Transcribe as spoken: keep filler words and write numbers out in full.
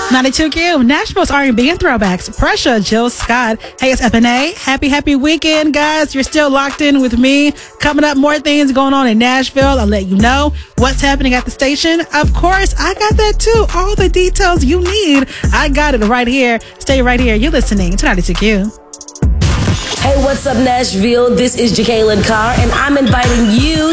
ninety-two Q, Nashville's R and B and throwbacks. Pressure, Jill Scott. Hey, it's F N A. Happy, happy weekend, guys. You're still locked in with me. Coming up, more things going on in Nashville. I'll let you know what's happening at the station. Of course, I got that too. All the details you need, I got it right here. Stay right here. You're listening to ninety-two Q. Hey, what's up, Nashville? This is Jacqueline Carr, and I'm inviting you